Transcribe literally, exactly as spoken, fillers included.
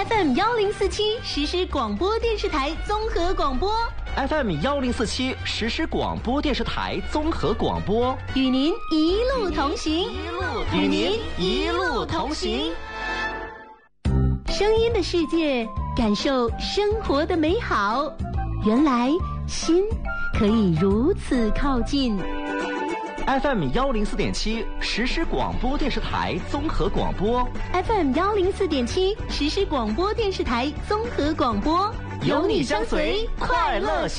F M 幺零四七实时广播电视台综合广播 F M 幺零四七实时广播电视台综合广播， 与您一路同行， 与您一路同行。 声音的世界，感受生活的美好。原来心可以如此靠近。 F M 幺零四点七实时广播电视台综合广播 ，F M 幺零四点七实时广播电视台综合广播， 有你相随，快乐相。